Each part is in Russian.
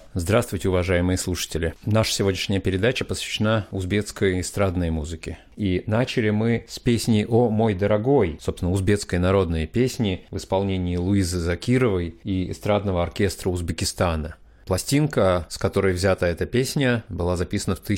Здравствуйте, уважаемые слушатели. Наша сегодняшняя передача посвящена узбекской эстрадной музыке. И начали мы с песни «О мой дорогой», собственно, узбекской народной песни в исполнении Луизы Закировой и эстрадного оркестра Узбекистана. Пластинка, с которой взята эта песня, была записана в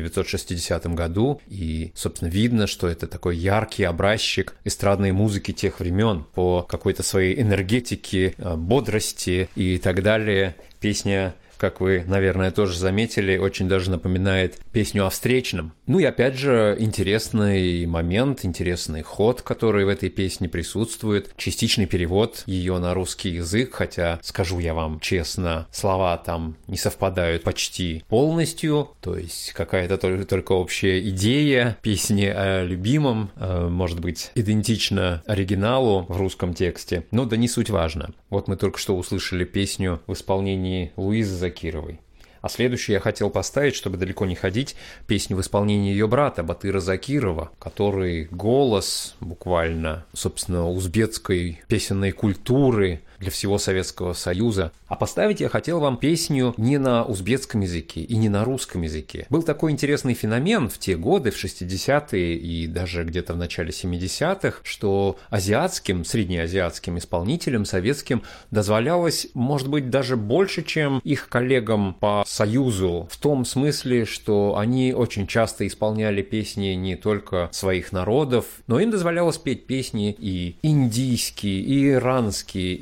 1960 году, и, собственно, видно, что это такой яркий образчик эстрадной музыки тех времен по какой-то своей энергетике, бодрости и так далее. Песня, как вы, наверное, тоже заметили, очень даже напоминает песню о встречном. Ну и опять же, интересный момент, интересный ход, который в этой песне присутствует, частичный перевод ее на русский язык, хотя, скажу я вам честно, слова там не совпадают почти полностью, то есть какая-то только общая идея песни о любимом, может быть, идентична оригиналу в русском тексте, но да не суть важно. Вот мы только что услышали песню в исполнении Луизы Закировой. А следующую я хотел поставить, чтобы далеко не ходить, песню в исполнении ее брата Батыра Закирова, который голос буквально, собственно, узбекской песенной культуры для всего Советского Союза. А поставить я хотел вам песню не на узбекском языке и не на русском языке. Был такой интересный феномен в те годы, в 60-е и даже где-то в начале 70-х, что азиатским, среднеазиатским исполнителям советским дозволялось, может быть, даже больше, чем их коллегам по Союзу, в том смысле, что они очень часто исполняли песни не только своих народов, но им дозволялось петь песни и индийские, и иранские,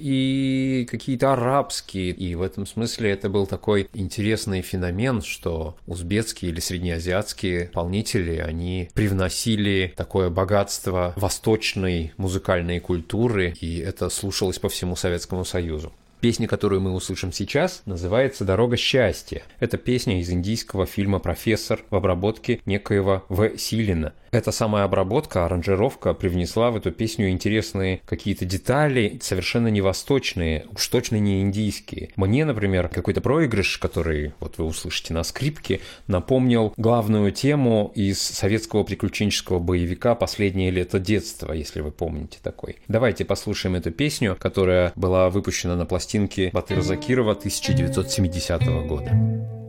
и какие-то арабские. И в этом смысле это был такой интересный феномен, что узбекские или среднеазиатские исполнители, они привносили такое богатство восточной музыкальной культуры, и это слушалось по всему Советскому Союзу. Песня, которую мы услышим сейчас, называется «Дорога счастья». Это песня из индийского фильма «Профессор» в обработке некоего В. Силина. Эта самая обработка, аранжировка привнесла в эту песню интересные какие-то детали, совершенно не восточные, уж точно не индийские. Мне, например, какой-то проигрыш, который вот вы услышите на скрипке, напомнил главную тему из советского приключенческого боевика «Последнее лето детства», если вы помните такой. Давайте послушаем эту песню, которая была выпущена на пластинке Батыра Закирова 1970 года.